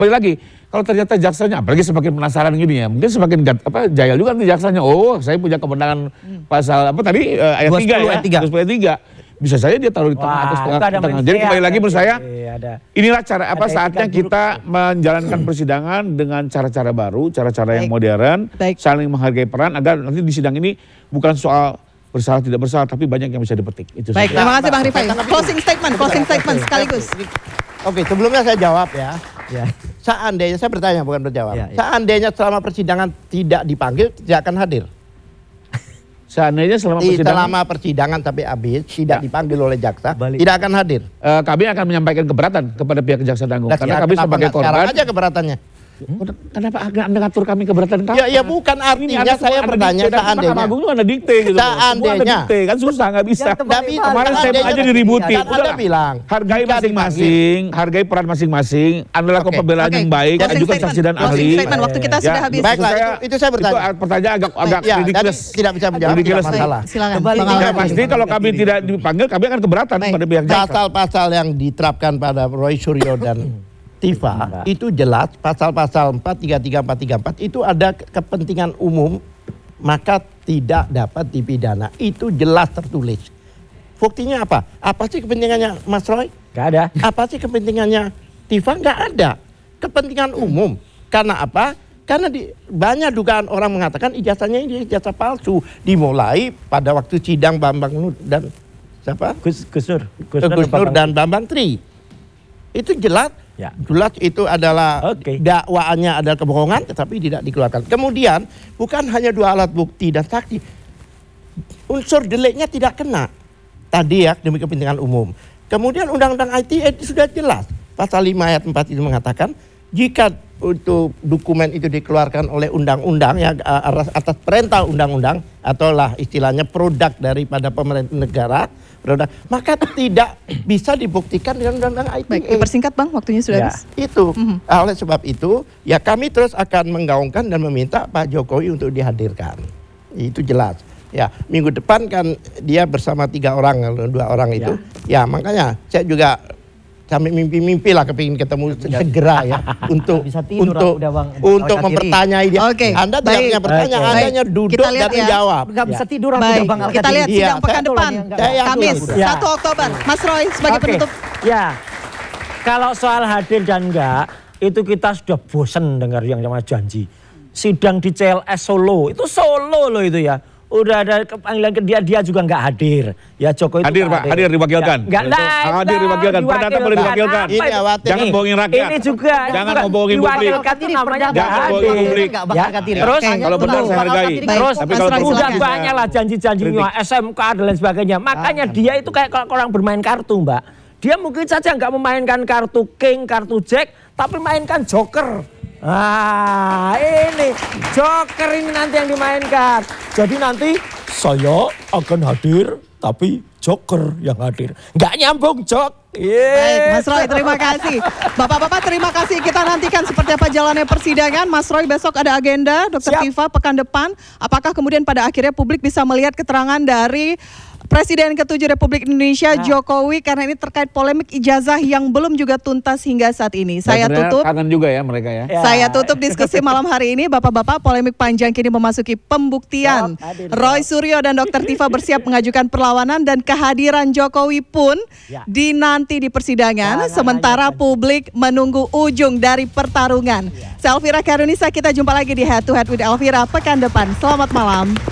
Balik lagi, kalau ternyata jaksanya, apalagi semakin penasaran gini ya, mungkin semakin jaya juga nanti jaksanya. Oh, saya punya kewenangan pasal apa tadi ayat 3 ya, 210 ayat 3. Bisa saja dia taruh di tengah atau tengah. Jadi kembali lagi menurut saya, inilah cara saatnya kita menjalankan persidangan dengan cara-cara baru, cara-cara yang modern, saling menghargai peran agar nanti di sidang ini bukan soal bersalah tidak bersalah, tapi banyak yang bisa dipetik. Itu baik, terima kasih Bang Rifai. Closing statement sekaligus. Oke, sebelumnya saya jawab ya. Seandainya, saya bertanya bukan berjawab. Seandainya selama persidangan tidak dipanggil, tidak akan hadir. Seandainya selama persidangan sampai habis tidak dipanggil oleh jaksa, tidak akan hadir. Kami akan menyampaikan keberatan kepada pihak Kejaksaan Agung. Karena kami sebagai korban. Sekarang aja keberatannya. Kenapa Anda ngatur kami keberatan kamu? Ya bukan artinya saya bertanya seandainya. Agung itu Anda dikte gitu. Seandainya. Kan susah nggak bisa. Kemarin saya aja diributi. Anda bilang. Hargai masing-masing, hargai peran masing-masing. Anda lakukan pembelaan yang baik, ajukan saksi dan ahli. Waktu kita sudah habis. Baiklah, itu saya bertanya. Itu pertanyaan agak ridiculous. Tidak bisa menjawab masalah. Silakan. Pasti kalau kami tidak dipanggil, kami akan keberatan pada pihak jaksa. Pasal-pasal yang diterapkan pada Roy Suryo dan Tifa itu jelas, pasal-pasal 433, 434 itu ada kepentingan umum, maka tidak dapat dipidana. Itu jelas tertulis. Buktinya apa? Apa sih kepentingannya Mas Roy? Gak ada. Apa sih kepentingannya Tifa? Gak ada. Kepentingan umum. Karena apa? Karena banyak dugaan orang mengatakan ijazahnya ini ijazah palsu. Dimulai pada waktu sidang Bambang Nur dan siapa? Gus Nur dan Bambang Tri. Itu jelas. Jelas itu adalah dakwaannya adalah kebohongan, tetapi tidak dikeluarkan. Kemudian bukan hanya 2 alat bukti dan saksi, unsur deliknya tidak kena. Tadi ya demi kepentingan umum. Kemudian Undang-Undang ITE itu sudah jelas. Pasal 5 ayat 4 itu mengatakan jika untuk dokumen itu dikeluarkan oleh undang-undang ya atas perintah undang-undang atau lah istilahnya produk daripada pemerintah negara, maka tidak bisa dibuktikan dengan undang-undang ITE. Baik, dipersingkat Bang, waktunya sudah habis. Itu. Oleh sebab itu, ya kami terus akan menggaungkan dan meminta Pak Jokowi untuk dihadirkan. Itu jelas. Ya, minggu depan kan dia bersama 3 orang, 2 orang itu. Ya, makanya saya juga sampai mimpi-mimpi lah kepingin ketemu segera ya untuk mempertanyai dia. Anda tidak punya pertanyaan, Anda hanya duduk dan menjawab. Nggak bisa tidur Bang Al-Kadir. Kita lihat sidang pekan depan, Kamis 1 Oktober. Mas Roy sebagai penutup. Ya, kalau soal hadir dan enggak, itu kita sudah bosan dengar yang namanya janji. Sidang di CLS Solo, itu Solo loh itu ya. Udah ada panggilan ke dia juga nggak hadir. Ya Jokowi hadir Pak, hadir diwakilkan. Nggak hadir diwakilkan. Perdata boleh diwakilkan. Jangan bohongin rakyat. Ini juga. Jangan bohongin publik. Ini namanya nggak bohongin publik. Terus kalau benar saya hargai. Terus tapi kalau udah banyak lah janji-janjinya SMK dan lain sebagainya. Makanya dia itu kayak orang bermain kartu Mbak. Dia mungkin saja nggak memainkan kartu King, kartu Jack, tapi mainkan Joker. Ini Joker ini nanti yang dimainkan. Jadi nanti saya akan hadir, tapi Joker yang hadir. Nggak nyambung, Jok. Baik, Mas Roy, terima kasih. Bapak-bapak, terima kasih. Kita nantikan seperti apa jalannya persidangan. Mas Roy, besok ada agenda, Dr. Tifa, pekan depan. Apakah kemudian pada akhirnya publik bisa melihat keterangan dari Presiden ke-7 Republik Indonesia Jokowi karena ini terkait polemik ijazah yang belum juga tuntas hingga saat ini. Saya tutup. Kangen juga ya mereka ya. Saya tutup diskusi malam hari ini. Bapak-bapak, polemik panjang kini memasuki pembuktian. Roy Suryo dan Dr. Tifa bersiap mengajukan perlawanan dan kehadiran Jokowi pun dinanti di persidangan. Sementara publik menunggu ujung dari pertarungan. Saya Elvira Karunisa, kita jumpa lagi di Head to Head with Elvira pekan depan. Selamat malam.